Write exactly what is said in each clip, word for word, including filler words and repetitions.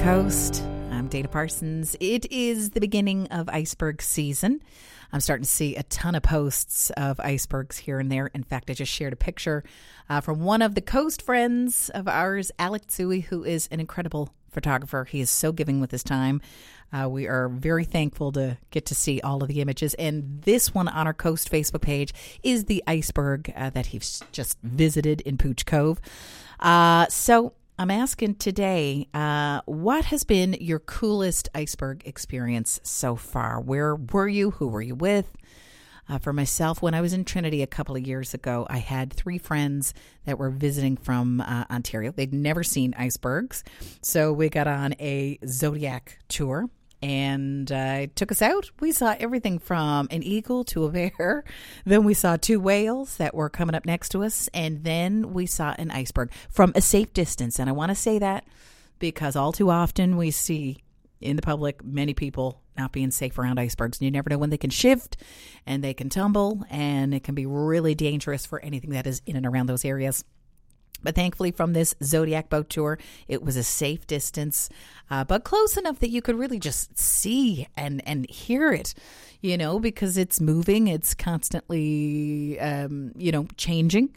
Coast. I'm Dana Parsons. It is the beginning of iceberg season. I'm starting to see a ton of posts of icebergs here and there. In fact, I just shared a picture uh, from one of the coast friends of ours, Alex Zui, who is an incredible photographer. He is so giving with his time. Uh, we are very thankful to get to see all of the images. And this one on our Coast Facebook page is the iceberg uh, that he's just visited in Pooch Cove. Uh, so I'm asking today, uh, what has been your coolest iceberg experience so far? Where were you? Who were you with? Uh, for myself, when I was in Trinity a couple of years ago, I had three friends that were visiting from uh, Ontario. They'd never seen icebergs. So we got on a Zodiac tour. And uh, it took us out. We saw everything from an eagle to a bear. Then we saw two whales that were coming up next to us. And then we saw an iceberg from a safe distance. And I want to say that because all too often we see in the public many people not being safe around icebergs. And you never know when they can shift and they can tumble. And it can be really dangerous for anything that is in and around those areas. But thankfully, from this Zodiac boat tour, it was a safe distance, uh, but close enough that you could really just see and, and hear it, you know, because it's moving. It's constantly, um, you know, changing.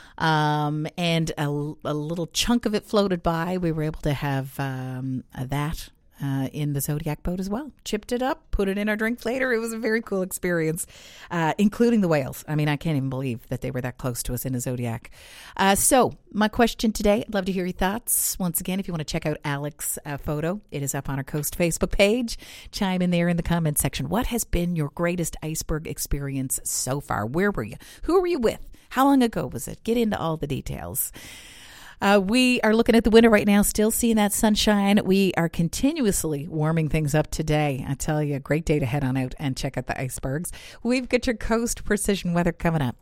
Um, and a, a little chunk of it floated by. We were able to have um, that Uh, in the Zodiac boat as well. Chipped it up, put it in our drink later. It was a very cool experience, uh, including the whales. I mean, I can't even believe that they were that close to us in a Zodiac. Uh, so my question today, I'd love to hear your thoughts. Once again, if you want to check out Alex's uh, photo, it is up on our Coast Facebook page. Chime in there in the comments section. What has been your greatest iceberg experience so far? Where were you? Who were you with? How long ago was it? Get into all the details. Uh, we are looking at the winter right now, still seeing that sunshine. We are continuously warming things up today. I tell you, a great day to head on out and check out the icebergs. We've got your Coast Precision weather coming up.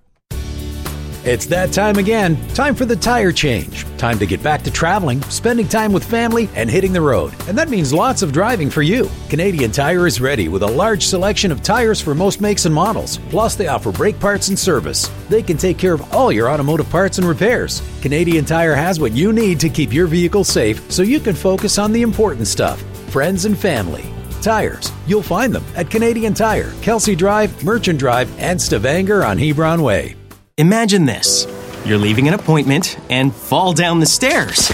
It's that time again. Time for the tire change. Time to get back to traveling, spending time with family, and hitting the road. And that means lots of driving for you. Canadian Tire is ready with a large selection of tires for most makes and models. Plus, they offer brake parts and service. They can take care of all your automotive parts and repairs. Canadian Tire has what you need to keep your vehicle safe so you can focus on the important stuff, friends and family. Tires. You'll find them at Canadian Tire, Kelsey Drive, Merchant Drive, and Stavanger on Hebron Way. Imagine this. You're leaving an appointment and fall down the stairs.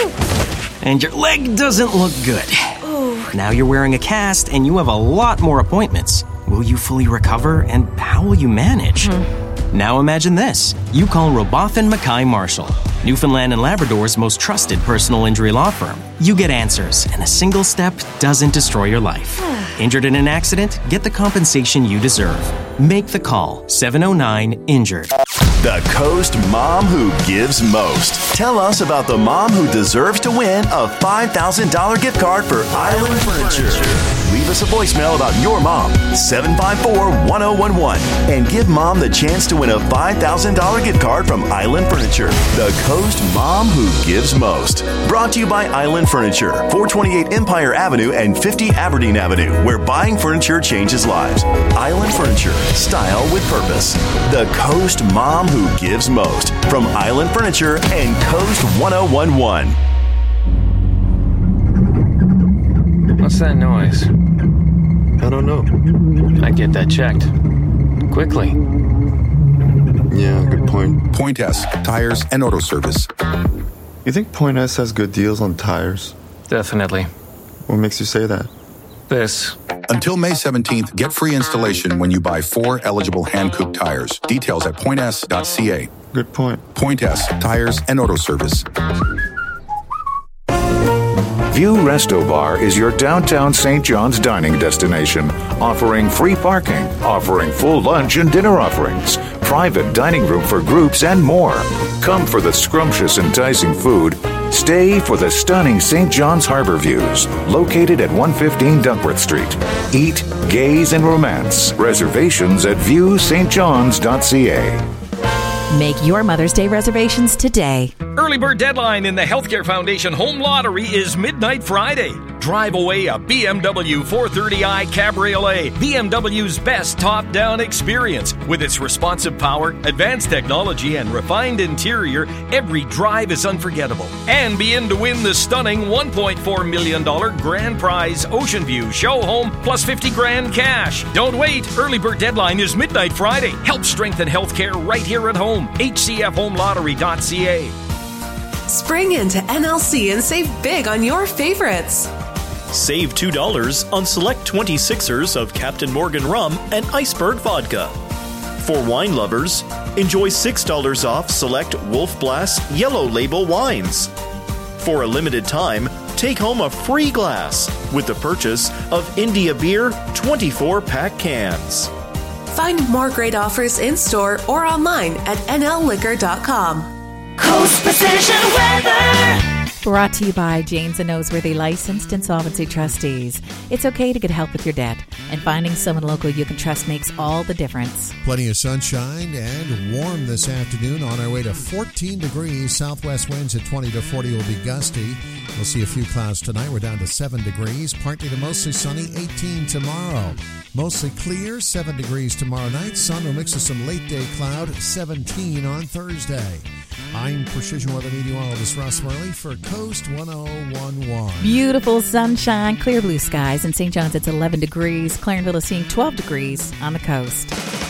Oh! And your leg doesn't look good. Oh. Now you're wearing a cast and you have a lot more appointments. Will you fully recover and how will you manage? Hmm. Now imagine this. You call Robotham Mackay Marshall, Newfoundland and Labrador's most trusted personal injury law firm. You get answers, and a single step doesn't destroy your life. Injured in an accident? Get the compensation you deserve. Make the call. seven oh nine injured. The Coast Mom Who Gives Most. Tell us about the mom who deserves to win a five thousand dollars gift card for Island Furniture. Leave us a voicemail about your mom, seven five four, one oh one one, and give mom the chance to win a five thousand dollars gift card from Island Furniture. The Coast Mom Who Gives Most. Brought to you by Island Furniture, four twenty-eight Empire Avenue and fifty Aberdeen Avenue, where buying furniture changes lives. Island Furniture, style with purpose. The Coast Mom Who Gives Most. From Island Furniture and Coast one oh one one. What's that noise? I don't know. I'd get that checked. Quickly. Yeah, good point. Point S, tires and auto service. You think Point S has good deals on tires? Definitely. What makes you say that? This. Until May seventeenth, get free installation when you buy four eligible hand-cooked tires. Details at point s dot c a. Good point. Point S, tires and auto service. View Resto Bar is your downtown Saint John's dining destination, offering free parking, offering full lunch and dinner offerings, private dining room for groups, and more. Come for the scrumptious, enticing food. Stay for the stunning Saint John's Harbor views, located at one fifteen Duckworth Street. Eat, gaze, and romance. Reservations at view st johns dot c a. Make your Mother's Day reservations today. Early bird deadline in the Healthcare Foundation Home Lottery is midnight Friday. Drive away a B M W four thirty i Cabriolet, B M W's best top-down experience. With its responsive power, advanced technology, and refined interior, every drive is unforgettable. And be in to win the stunning one point four million dollars grand prize Ocean View Show Home plus fifty grand cash. Don't wait. Early bird deadline is midnight Friday. Help strengthen healthcare right here at home. H C F home lottery dot c a. Spring into N L C and save big on your favorites. Save two dollars on select twenty-sixers of Captain Morgan Rum and Iceberg Vodka. For wine lovers, enjoy six dollars off select Wolf Blass Yellow Label wines. For a limited time, take home a free glass with the purchase of India Beer twenty-four pack cans. Find more great offers in-store or online at N L liquor dot com. Coast Precision Weather. Brought to you by James and Noseworthy Licensed Insolvency Trustees. It's okay to get help with your debt, and finding someone local you can trust makes all the difference. Plenty of sunshine and warm this afternoon. On our way to fourteen degrees. Southwest winds at twenty to forty will be gusty. We'll see a few clouds tonight. We're down to seven degrees. Partly to mostly sunny, eighteen tomorrow. Mostly clear, seven degrees tomorrow night. Sun will mix with some late day cloud, seventeen on Thursday. I'm Precision Weather Meteorologist Russ Worley for Coast one oh one one. Beautiful sunshine, clear blue skies. In Saint John's, it's eleven degrees. Clarenville is seeing twelve degrees on the coast.